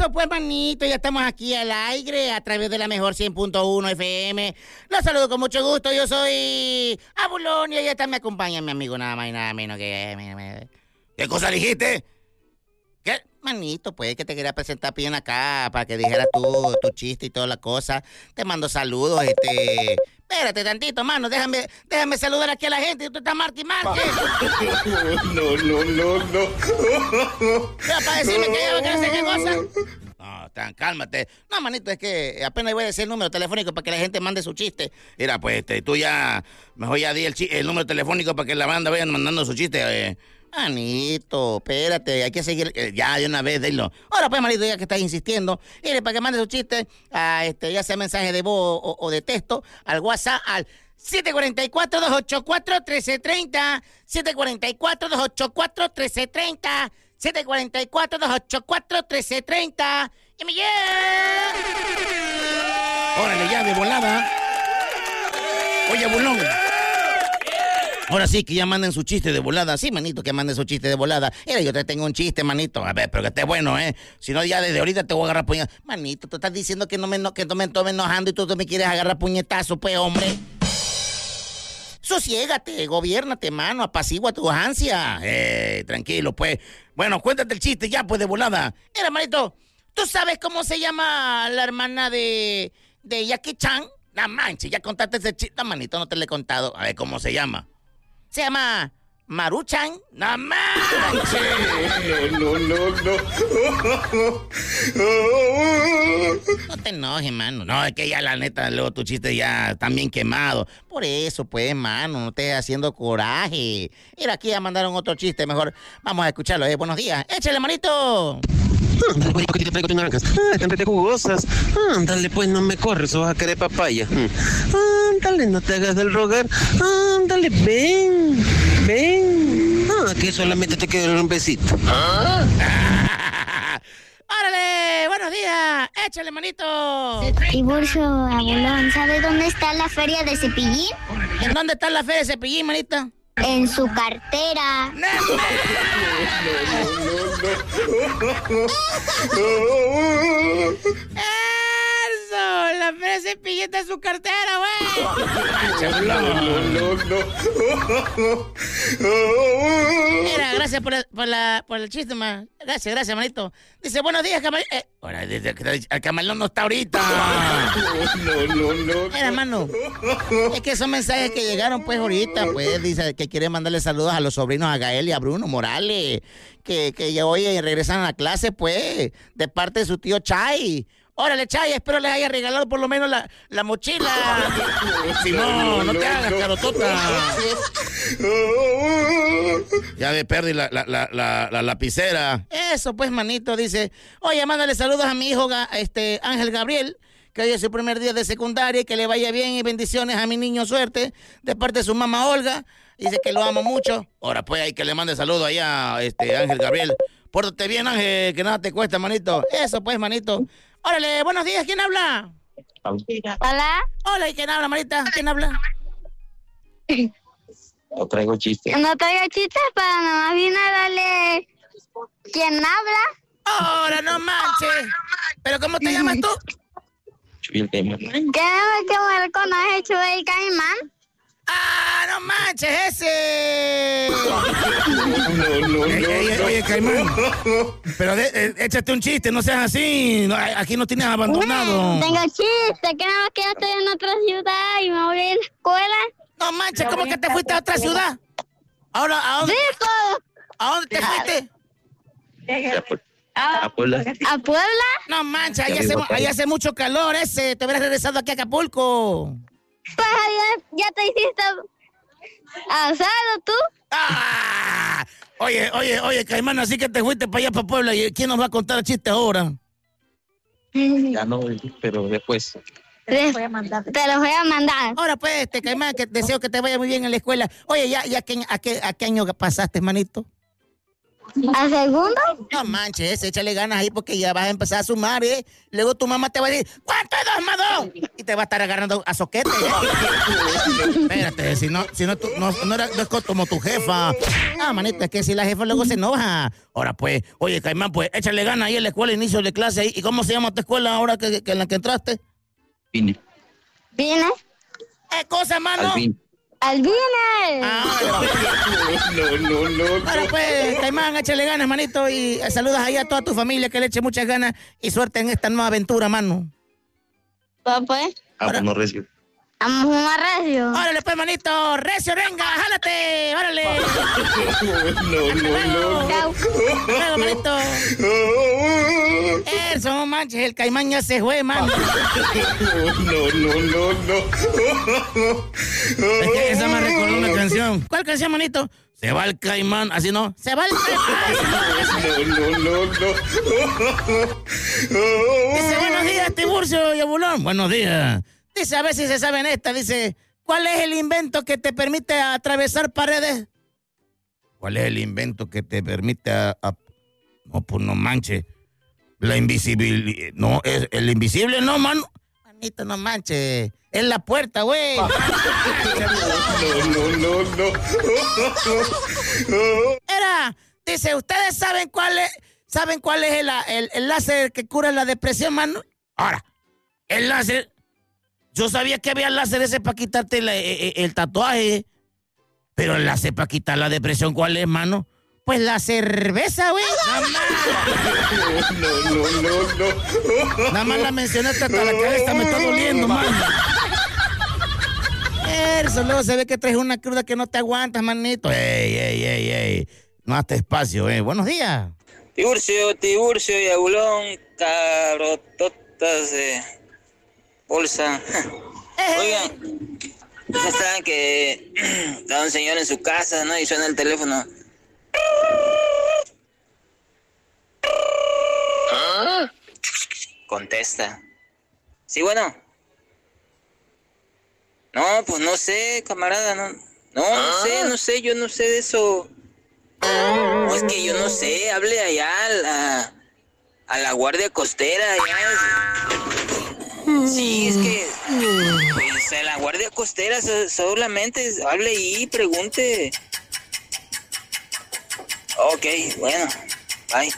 Eso pues, manito, ya estamos aquí al aire a través de la mejor 100.1 FM. Los saludo con mucho gusto, yo soy Abulón y ahí está me acompaña mi amigo nada más y nada menos que... ¿Qué cosa dijiste? ¿Qué? Manito, pues, que te quería presentar bien acá para que dijeras tu chiste y toda la cosa. Te mando saludos, Espérate tantito, mano, déjame saludar aquí a la gente. Tú estás marque. No. ¿Pero para decirme que ya no sé qué cosa? No, cálmate. No, manito, es que apenas voy a decir el número telefónico para que la gente mande su chiste. Mira, pues, tú ya... Mejor ya di el número telefónico para que la banda vayan mandando su chiste, Manito, espérate, hay que seguir, ya de una vez, dilo. Ahora pues, manito, ya que estás insistiendo, mire, para que mande su chiste, ya sea mensaje de voz o de texto, al WhatsApp, al 744-284-1330, 744-284-1330, 744-284-1330, y me llega. Órale, ya, de volada. Oye, Bulón. Ahora sí, que ya manden su chiste de volada. Sí, manito, que manden su chiste de volada. Mira, yo te tengo un chiste, manito. A ver, pero que esté bueno, Si no, ya desde ahorita te voy a agarrar puñetazo. Manito, tú estás diciendo que no me tome enojando y tú me quieres agarrar puñetazo, pues, hombre. Sosiégate, gobiérnate, mano, apacigua tu ansia. Tranquilo, pues. Bueno, cuéntate el chiste ya, pues, de volada. Mira, manito, ¿tú sabes cómo se llama la hermana de Jackie Chan? No manches, ya contaste ese chiste. No, manito, no te lo he contado. A ver, ¿cómo se llama? Se llama Maruchan. ¡No manches! No. No te enojes, mano. No, es que ya la neta, luego tu chiste ya están bien quemado. Por eso, pues, mano, no estés haciendo coraje. Mira, aquí ya mandaron otro chiste, mejor vamos a escucharlo. Buenos días. ¡Échale, manito! Ándale, güey, que te traigo naranjas. Están rete jugosas. Ándale, pues, no me corres, o vas a querer papaya. Ándale, no te hagas del rogar. Ándale, ven. Que solamente te quiero un besito. ¡Órale! ¡Buenos días! ¡Échale, manito! Tiburcio, Abulón, ¿sabe dónde está la feria de Cepillín? ¿En dónde está la feria de Cepillín, manita? En su cartera. ¡Eso! La feria de Cepillín está en su cartera, güey. Mira, gracias por el chiste, man. Gracias, manito. Dice, buenos días, camarón. Ahora, el camarón no está ahorita. Mira, hermano, es que son mensajes que llegaron, pues, ahorita, pues, dice que quiere mandarle saludos a los sobrinos, a Gael y a Bruno Morales, que ya hoy regresan a la clase, pues, de parte de su tío Chay. Órale, Chay, espero les haya regalado por lo menos la mochila. Simón, no te hagas, carotota. Ya me perdí la lapicera. Eso, pues, manito, dice, oye, mándale saludos a mi hijo, Ángel Gabriel, que hoy es su primer día de secundaria y que le vaya bien y bendiciones a mi niño Suerte, de parte de su mamá Olga. Dice que lo amo mucho. Ahora, pues, hay que le mande saludos allá a Ángel Gabriel. Pórtate bien, Ángel, que nada te cuesta, manito. Eso, pues, manito. Órale, buenos días, ¿quién habla? Hola. Hola, ¿y quién habla, Marita? ¿Quién habla? No traigo chistes. No traigo chistes, pero nomás vine a darle... ¿Quién habla? ¡Ahora, no manches! ¿Pero cómo te llamas tú? Chuy el caimán. ¿Qué me conoce Chuy el Caimán? ¡Ah, no manches, ese! Oye, Caimán. Pero échate un chiste, no seas así. No, aquí no tienes abandonado. Tengo chiste, que nada más que ya estoy en otra ciudad y me voy a ir a la escuela. No manches, ¿cómo que te fuiste a otra ciudad? Ahora, ¿a dónde? Sí, ¿A dónde te fuiste? A Puebla. ¿A Puebla? No manches, allá hace mucho calor ese. Te hubieras regresado aquí a Acapulco. Pues ya te hiciste asado tú. ¡Ah! Oye, Caimán, así que te fuiste para allá, para Puebla. ¿Y quién nos va a contar el chiste ahora? Ya no, pero después. Te los voy a mandar. Ahora pues, Caimán, que deseo que te vaya muy bien en la escuela. Oye, ¿a qué año pasaste, manito? ¿Al segundo? No manches, échale ganas ahí porque ya vas a empezar a sumar, ¿eh? Luego tu mamá te va a decir, ¿cuánto es 2 más 2? Y te va a estar agarrando a soquete, ¿eh? Espérate, si no, tú, no es como tu jefa. Ah, manito, es que si la jefa luego se enoja. Ahora pues, oye, Caimán, pues échale ganas ahí en la escuela, inicio de clase ahí. ¿Y cómo se llama tu escuela ahora que en la que entraste? Vine. ¿Viene? ¿Qué cosa, mano? ¡Albines! No. Ahora pues, Caimán, échale ganas, manito, y saludas ahí a toda tu familia, que le eche muchas ganas y suerte en esta nueva aventura, mano. Pues. No recio. Vamos a recio. Órale pues, manito, recio, venga, jálate, órale. No. Luego, manito. Eso, no manches, el Caimán ya se fue, mano. No. Es que esa me recordó una canción. ¿Cuál canción, manito? Se va el Caimán, así no. Se va el Caimán. No. Dice, buenos días, Tiburcio y Abulón. Buenos días. Dice, a ver si se saben esta. Dice, ¿cuál es el invento que te permite atravesar paredes? ¿Cuál es el invento que te permite No, pues no manches. La invisibilidad. No, es el invisible no, mano. Manito, no manches. Es la puerta, güey. No. Era, dice, ¿ustedes saben cuál es el láser que cura la depresión, mano? Ahora, el láser. Yo sabía que había láser ese para quitarte el tatuaje. Pero el láser para quitar la depresión, ¿cuál es, mano? Pues la cerveza, güey. No. Nada más la mencionaste hasta la cabeza, me está doliendo, mano. Eso, luego se ve que traes una cruda que no te aguantas, manito. Ey. No hazte espacio, Buenos días. Tiburcio y Abulón, carototas de bolsa. Oigan, ya saben que está un señor en su casa, ¿no? Y suena el teléfono. Contesta. Sí, bueno. No, pues no sé, camarada, no sé, yo no sé de eso. No, es que yo no sé, hable allá a la guardia costera, allá. Sí, es que pues a la guardia costera solamente hable ahí, pregunte. Ok, bueno, bye.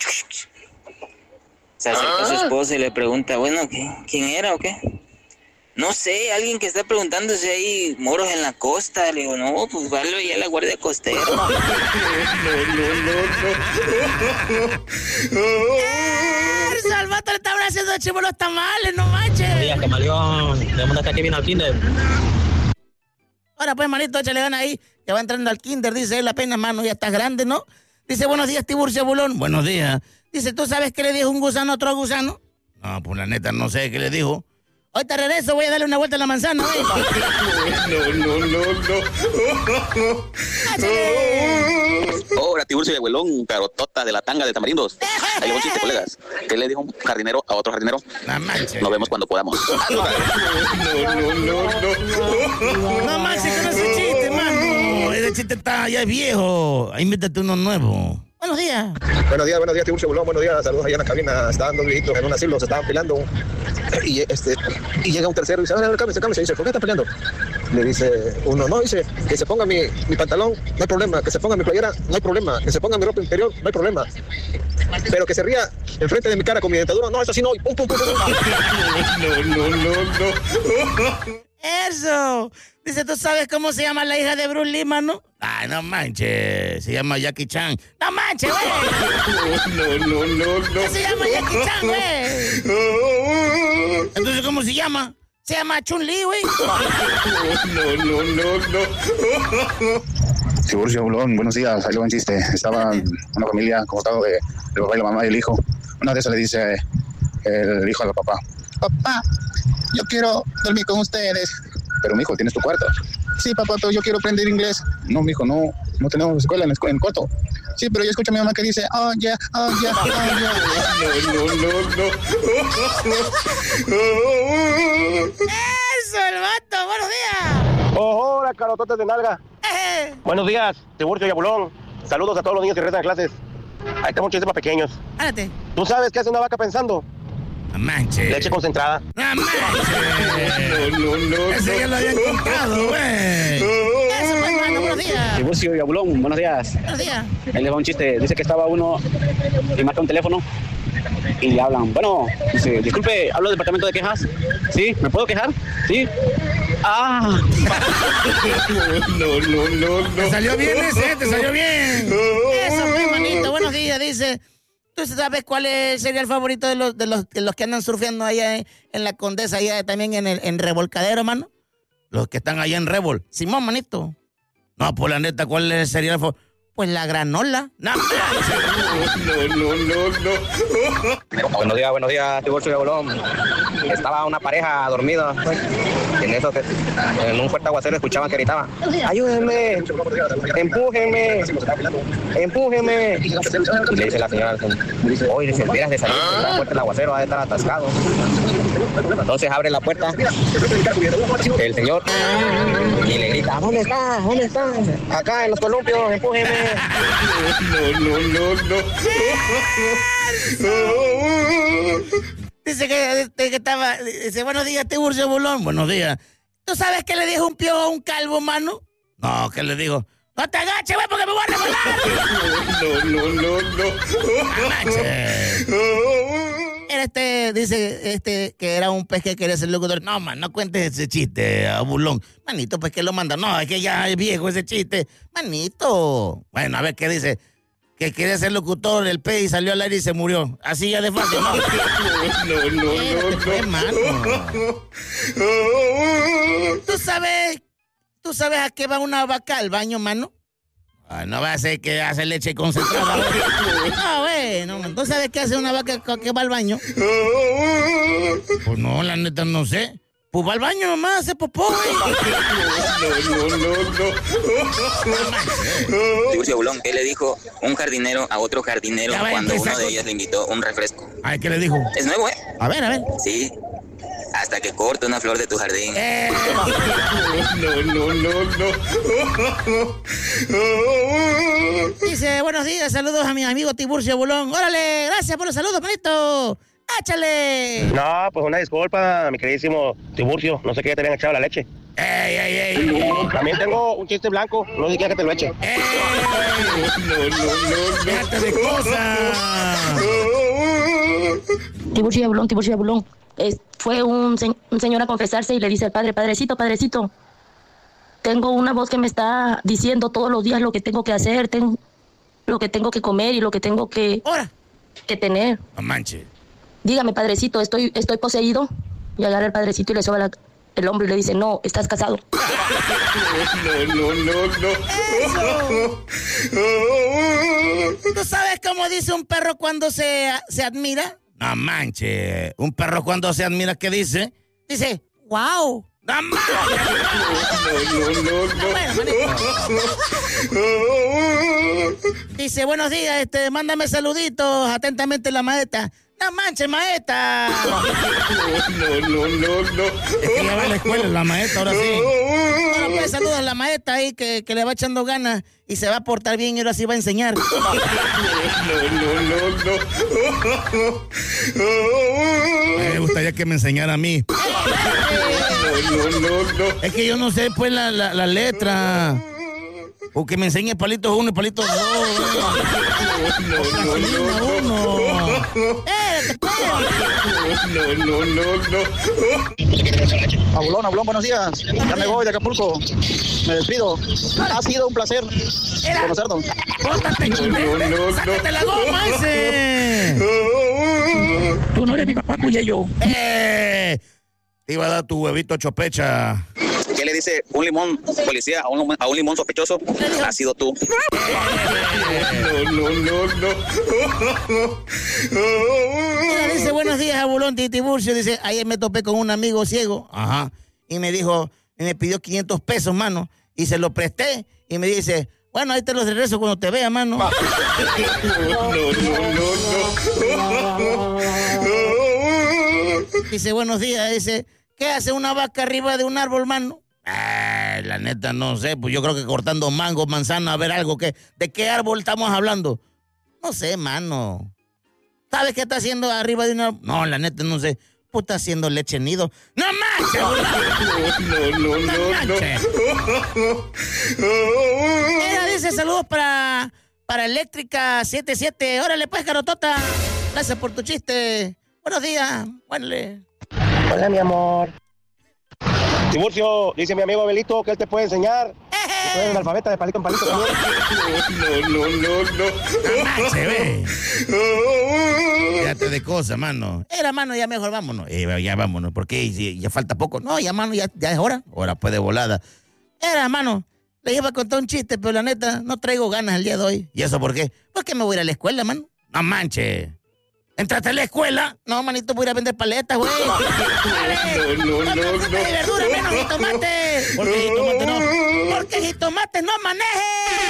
Se acerca a su esposa y le pregunta, bueno, ¿quién era o qué? No sé, alguien que está preguntando si hay moros en la costa. Le digo, no, pues vale allá a la guardia costera. No. Al vato le estaban haciendo chivo los tamales, no manches. Buenos días, camaleón. ¿De dónde está Kevin al kinder? Ahora pues, manito, échale ganas ahí, que va entrando al kinder, dice él apenas, mano, ya estás grande, ¿no? Dice, buenos días, Tiburcio Bulón. Buenos días. Dice, ¿tú sabes qué le dijo un gusano a otro gusano? No, pues la neta, no sé qué le dijo. Ahorita regreso, voy a darle una vuelta a la manzana, No. Hola, Tiburcio y Abuelón, carotota de la tanga de tamarindos. Ahí le voy un chiste, colegas. ¿Qué le dijo un jardinero a otro jardinero? Nos vemos cuando podamos. No manches, que no es un chiste, mano. Ese chiste ya es viejo. Invítate uno nuevo. Buenos días. Buenos días, Tiburcio Bulón. Buenos días, saludos allá en la cabina. Estaban dos viejitos en un asilo, se estaban peleando. Y llega un tercero y dice, cálmese. Dice, ¿por qué están peleando? Le dice uno, no, dice, que se ponga mi pantalón, no hay problema. Que se ponga mi playera, no hay problema. Que se ponga mi ropa interior, no hay problema. Pero que se ría enfrente de mi cara con mi dentadura, no, eso sí no. Y pum. No. Eso. Dice, ¿tú sabes cómo se llama la hija de Bruce Lee, mano? Ay, no manches. Se llama Jackie Chan. ¡No manches, güey! No. Se llama Jackie Chan, güey. Entonces, ¿cómo se llama? Se llama Chun-Li, güey. No. Tiburcio Bulón, buenos días. Ahí le va un chiste. Estaba una familia convocado de papá y la mamá y el hijo. Una de esas le dice el hijo al papá, papá, yo quiero dormir con ustedes. Pero, mijo, ¿tienes tu cuarto? Sí, papá, pero yo quiero aprender inglés. No, mijo, no tenemos escuela en el cuarto. Sí, pero yo escucho a mi mamá que dice, oh, yeah. No. Eso, el vato. Buenos días. Hola, carototes de nalga. Buenos días, Tiburcio y Abulón. Saludos a todos los niños que rezan clases. Ahí tengo un chiste para pequeños. Párate. ¿Tú sabes qué hace una vaca pensando? No manches. Leche concentrada. No manches. No. Ese ya lo habían contado, güey. Eso, pues, hermano, buenos días. Tiburcio y Abulón, buenos días. Buenos días. Ahí les va un chiste. Dice que estaba uno y marca un teléfono y le hablan. Bueno, dice, disculpe, hablo del departamento de quejas. ¿Sí? ¿Me puedo quejar? ¿Sí? ¡Ah! No. Te salió bien ese, te salió bien. Eso, pues, hermanito, buenos días, dice. ¿Tú sabes cuál sería el favorito de los que andan surfeando allá en la Condesa, allá también en Revolcadero, mano? Los que están allá en Revol. Simón, manito. No, pues la neta, ¿cuál sería el favorito? Pues la granola. No. Buenos días, Tiburcio y Abulón. Estaba una pareja dormida. En eso, en un fuerte aguacero escuchaban que gritaban: ¡ayúdenme! ¡Empújenme! ¡Empújenme! Y le dice la señora: oye, si esperas de salir por la puerta del aguacero, va a estar atascado. Entonces abre la puerta el señor y le grita: ¿dónde está? ¿Dónde está? Acá en los columpios, empújenme. No. Dice que estaba. Dice: buenos días, Tiburcio Bulón. Buenos días. ¿Tú sabes qué le dijo un piojo a un calvo, mano? No, ¿qué le dijo? ¡No te agaches, güey, porque me voy a revolar! No. Era dice que era un pez que quería ser locutor. No, man, no cuentes ese chiste, Abulón. Manito, pues que lo manda. No, es que ya es viejo ese chiste. Manito. Bueno, a ver qué dice. Que quería ser locutor del pez y salió al aire y se murió. Así ya de fácil, ¿no? No. ¿Tú sabes a qué va una vaca al baño, mano? No va a ser que hace leche concentrada. No, bueno, ¿tú sabes qué hace una vaca que va al baño? Pues no, la neta no sé. Pues va al baño nomás, hace popó, güey. Tiburcio Bulón, ¿qué le dijo un jardinero a otro jardinero cuando uno de ellos le invitó un refresco? Ay, ¿qué le dijo? Es nuevo, ¿eh? A ver. Sí. Hasta que corte una flor de tu jardín. Dice: buenos días, saludos a mi amigo Tiburcio Bulón. Órale, gracias por los saludos, manito. ¡Échale! No, pues una disculpa, mi queridísimo Tiburcio. No sé qué te habían echado la leche. ¡Ey! También tengo un chiste blanco. No sé si quieres que te lo eche. No. ¡Déjate de cosas! Tiburcio y Abulón. Fue un señor a confesarse y le dice al padre: padrecito, tengo una voz que me está diciendo todos los días lo que tengo que hacer, lo que tengo que comer y lo que tengo que tener. No manches. Dígame, padrecito, ¿estoy poseído? Y agarra el padrecito y le soba el hombro y le dice: no, estás casado. ¡Eso! ¿Tú sabes cómo dice un perro cuando se admira? No manches. ¿Un perro cuando se admira qué dice? Dice: ¡wow! ¡No manches! Dice: buenos días, mándame saluditos. Atentamente, la maestra. ¡No manches, maestra! No. Es que ya va a la escuela la maestra, ahora sí. Bueno, pues saludos a la maestra ahí que le va echando ganas y se va a portar bien y ahora sí va a enseñar. No. Me gustaría que me enseñara a mí. No. Es que yo no sé, pues, la letra. O que me enseñe palitos 1 y palitos 2. Abulón, buenos días. Ya me voy de Acapulco. Me despido. Ha sido un placer conocernos. ¡Sácate la goma ese! Tú no eres mi papá, Cuyello. Te iba a dar tu huevito chopecha. ¿Qué le dice un limón policía a un limón sospechoso? Ha sido tú. Mira, dice: buenos días, Abulón, Tiburcio. Dice: ayer me topé con un amigo ciego. Ajá. Y me dijo, y me pidió 500 pesos, mano. Y se lo presté. Y me dice: bueno, ahí te los regreso cuando te vea, mano. Dice: buenos días. Dice: ¿qué hace una vaca arriba de un árbol, mano? Ay, la neta, no sé. Pues yo creo que cortando mango, manzana, a ver algo que... ¿De qué árbol estamos hablando? No sé, mano. ¿Sabes qué está haciendo arriba de una...? No, la neta, no sé. Pues está haciendo leche nido. ¡No manches! No. Ella dice saludos para Eléctrica 77. Órale, pues, Carotota. Gracias por tu chiste. Buenos días. Buenle. Hola, mi amor. Tiburcio, dice mi amigo Abelito que él te puede enseñar. Tú eres analfabeta de palito en palito también. No. Se ve. Fíjate de cosas, mano. Era, mano, ya mejor vámonos. Ya vámonos, porque ya falta poco. No, ya, mano, ya es hora. Ahora pues de volada. Era, mano, le iba a contar un chiste, pero la neta, no traigo ganas el día de hoy. ¿Y eso por qué? Porque me voy a ir a la escuela, mano. No manches. ¿Entraste a la escuela? No, manito, voy a ir a vender paletas, güey. No. Verdura, menos jitomate. ¿Por qué jitomate no? Porque jitomate no maneje.